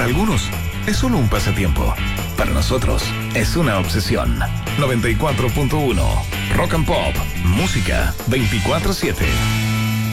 algunos es solo un pasatiempo. Para nosotros es una obsesión. 94.1 Rock and Pop. Música 24/7.